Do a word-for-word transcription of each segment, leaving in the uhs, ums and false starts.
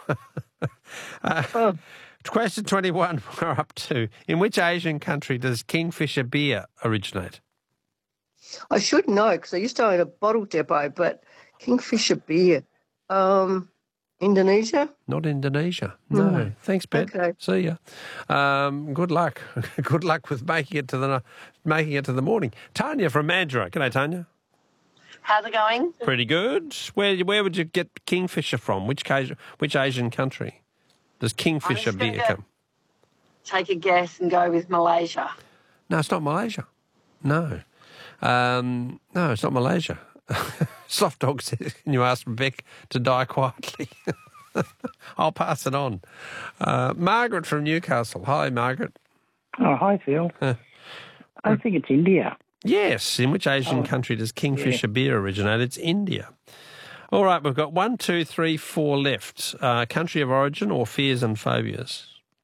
uh, Oh, question twenty-one, we're up to. In which Asian country does Kingfisher beer originate? I should know because I used to own a bottle depot, but Kingfisher beer. Um, Indonesia? Not Indonesia. No. No. Thanks, Bet. Okay. See ya. Um, good luck. Good luck with making it to the making it to the morning. Tanya from Mandurah. G'day, Tanya. How's it going? Pretty good. Where where would you get Kingfisher from? Which ca- which Asian country does Kingfisher I'm just gonna beer go- come? Take a guess and go with Malaysia. No, it's not Malaysia. No. Um, no, it's not Malaysia. Soft Dog says, can you ask Beck to die quietly? I'll pass it on. Uh, Margaret from Newcastle. Hi, Margaret. Oh, hi, Phil. Uh, I think it's India. Yes. In which Asian Oh, country does Kingfisher beer originate? It's India. All right, we've got one, two, three, four left. Uh, country of origin or fears and phobias?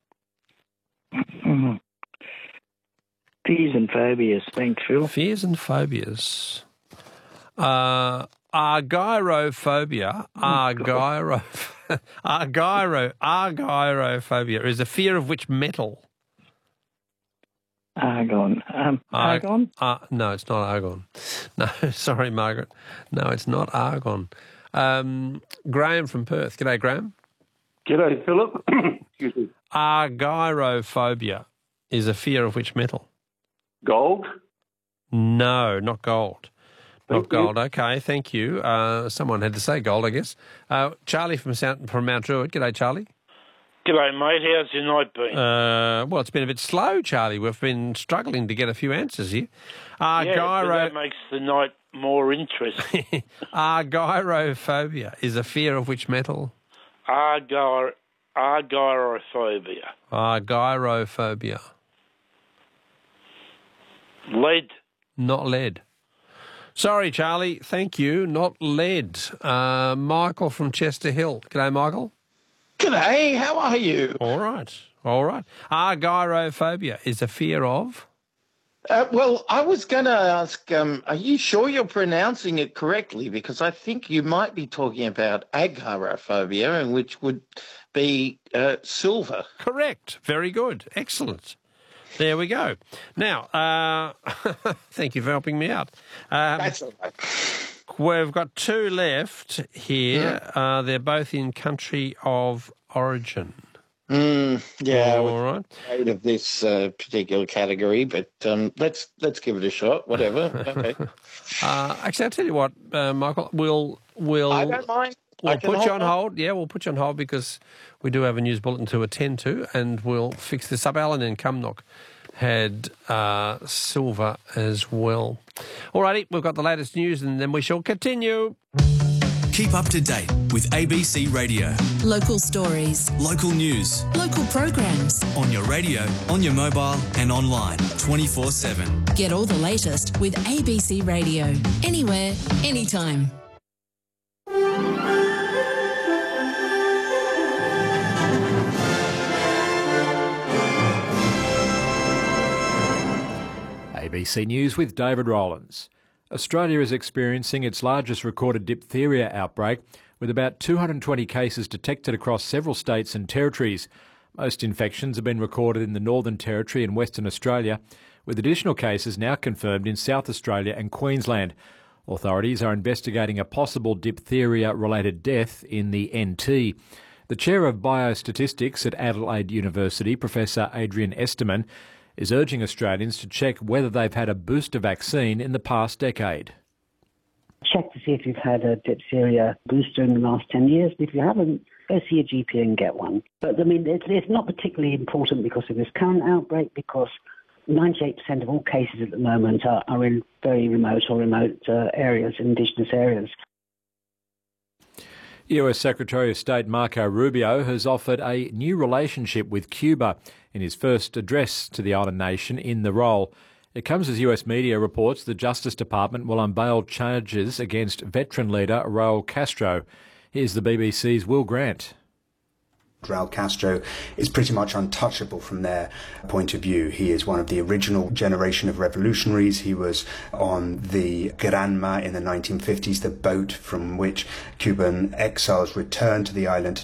Mm. Fears and phobias. Thanks, Phil. Fears and phobias. Uh, argyrophobia, argyro, argyro, argyrophobia is a fear of which metal? Argon. Um, Ar- argon? Uh, no, it's not argon. No, sorry, Margaret. No, it's not argon. Um, Graham from Perth. G'day, Graham. G'day, Philip. Excuse me. Argyrophobia is a fear of which metal? Gold? No, not gold. Thank Not you. gold. Okay, thank you. Uh, someone had to say gold, I guess. Uh, Charlie from Mount, from Mount Druitt. G'day, Charlie. G'day, mate. How's your night been? Uh, well, it's been a bit slow, Charlie. We've been struggling to get a few answers here. yeah, but Argyro- that makes the night more interesting. Argyrophobia is a fear of which metal? Argyr- Argyrophobia. Argyrophobia. Lead. Not lead. Sorry, Charlie. Thank you. Not lead. Uh, Michael from Chester Hill. G'day, Michael. G'day, how are you? All right. All right. Argyrophobia is a fear of? Uh, well, I was going to ask, um, are you sure you're pronouncing it correctly? Because I think you might be talking about agoraphobia, and which would be uh, silver. Correct. Very good. Excellent. There we go. Now, uh, thank you for helping me out. Um, That's all right. We've got two left here. Uh, they're both in country of origin. Mm, yeah, I All was right. afraid of this uh, particular category, but um, let's let's give it a shot. Whatever. Okay. Uh, actually, I'll tell you what, uh, Michael, we'll we'll I don't mind. I we'll can put you hold on hold. Yeah, we'll put you on hold because we do have a news bulletin to attend to, and we'll fix this up. Alan in Cumnock had uh, silver as well. All righty, we've got the latest news, and then we shall continue. Keep up to date with A B C Radio. Local stories, Local news local programs. on your radio, on your mobile and online twenty-four seven. Get all the latest with A B C Radio. Anywhere, anytime. A B C News with David Rowlands. Australia is experiencing its largest recorded diphtheria outbreak, with about two hundred twenty cases detected across several states and territories. Most infections have been recorded in the Northern Territory and Western Australia, with additional cases now confirmed in South Australia and Queensland. Authorities are investigating a possible diphtheria-related death in the N T. The Chair of Biostatistics at Adelaide University, Professor Adrian Esterman, is urging Australians to check whether they've had a booster vaccine in the past decade. Check to see if you've had a diphtheria booster in the last ten years. If you haven't, go see your G P and get one. But, I mean, it's, it's not particularly important because of this current outbreak, because ninety-eight percent of all cases at the moment are, are in very remote or remote uh, areas, indigenous areas. U S Secretary of State Marco Rubio has offered a new relationship with Cuba in his first address to the island nation in the role. It comes as U S media reports the Justice Department will unveil charges against veteran leader Raul Castro. Here's the B B C's Will Grant. Raul Castro is pretty much untouchable from their point of view. He is one of the original generation of revolutionaries. He was on the Granma in the nineteen fifties, the boat from which Cuban exiles returned to the island